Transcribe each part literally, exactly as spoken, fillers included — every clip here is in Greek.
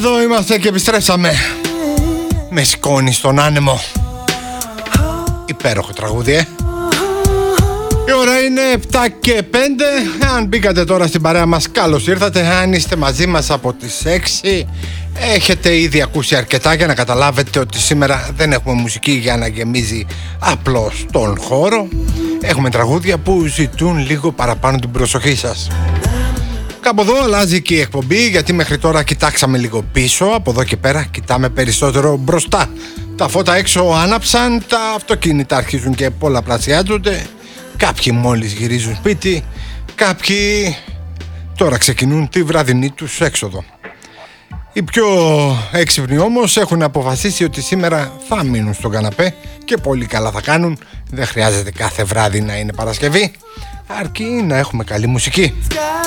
Εδώ είμαστε και επιστρέψαμε. Με σκόνη στον άνεμο. Υπέροχο τραγούδι, ε. Η ώρα είναι επτά και πέντε. Αν μπήκατε τώρα στην παρέα μας, καλώς ήρθατε. Αν είστε μαζί μας από τις έξι, έχετε ήδη ακούσει αρκετά για να καταλάβετε ότι σήμερα δεν έχουμε μουσική για να γεμίζει απλώς τον χώρο. Έχουμε τραγούδια που ζητούν λίγο παραπάνω την προσοχή σας. Κάπου εδώ αλλάζει και η εκπομπή, γιατί μέχρι τώρα κοιτάξαμε λίγο πίσω. Από εδώ και πέρα κοιτάμε περισσότερο μπροστά. Τα φώτα έξω άναψαν, τα αυτοκίνητα αρχίζουν και πολλαπλασιάζονται. Κάποιοι μόλις γυρίζουν σπίτι, κάποιοι τώρα ξεκινούν τη βραδινή τους έξοδο. Οι πιο έξυπνοι όμως έχουν αποφασίσει ότι σήμερα θα μείνουν στον καναπέ και πολύ καλά θα κάνουν. Δεν χρειάζεται κάθε βράδυ να είναι Παρασκευή, αρκεί να έχουμε καλή μουσική.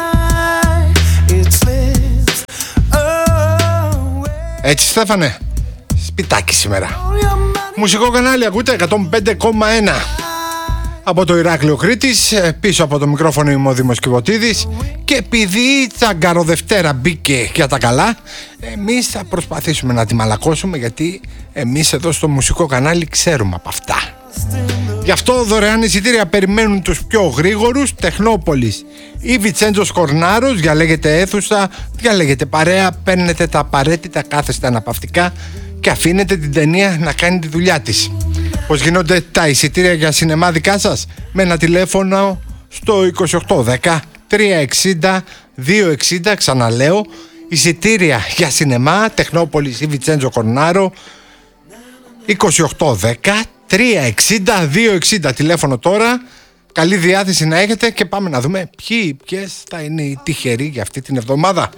Έτσι, Στέφανε, σπιτάκι σήμερα. Μουσικό κανάλι ακούτε εκατόν πέντε κόμμα ένα. Από το Ηράκλειο Κρήτης, πίσω από το μικρόφωνο είμαι ο Δήμος Κιβωτίδης. Και επειδή η Τσαγκαροδευτέρα μπήκε για τα καλά, εμείς θα προσπαθήσουμε να τη μαλακώσουμε, γιατί εμείς εδώ στο μουσικό κανάλι ξέρουμε από αυτά. Γι' αυτό δωρεάν εισιτήρια περιμένουν τους πιο γρήγορους. Τεχνόπολης ή Βιτσέντζος Κορνάρος. Διαλέγετε αίθουσα, διαλέγετε παρέα, παίρνετε τα απαραίτητα, κάθεστε αναπαυτικά και αφήνετε την ταινία να κάνει τη δουλειά της. Πώς γίνονται τα εισιτήρια για σινεμά δικά σας? Με ένα τηλέφωνο στο είκοσι οκτώ δέκα τριακόσια εξήντα διακόσια εξήντα. Ξαναλέω, εισιτήρια για σινεμά Τεχνόπολης ή Βιτσέντζο Κορνάρο είκοσι οκτώ δέκα τριακόσια εξήντα διακόσια εξήντα. Τηλέφωνο τώρα. Καλή διάθεση να έχετε και πάμε να δούμε ποιοι, ποιες θα είναι οι τυχεροί για αυτή την εβδομάδα.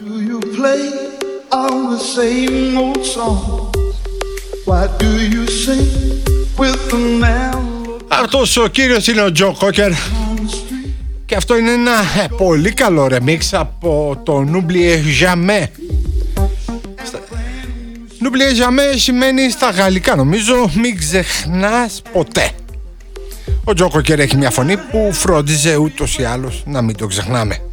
Αυτός ο κύριος είναι ο Τζο Κόκερ και αυτό είναι ένα ε, πολύ καλό remix από το N'oubliez jamais. N'oubliez jamais σημαίνει στα γαλλικά, νομίζω, μην ξεχνάς ποτέ. Ο Τζο Κόκερ έχει μια φωνή που φρόντιζε ούτως ή άλλως να μην το ξεχνάμε.